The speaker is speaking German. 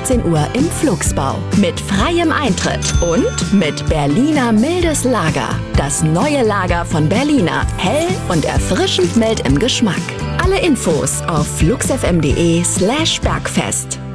18 Uhr im Flugsbau. Mit freiem Eintritt und mit Berliner mildes Lager. Das neue Lager von Berliner. Hell und erfrischend mild im Geschmack. Alle Infos auf fluxfm.de/Bergfest.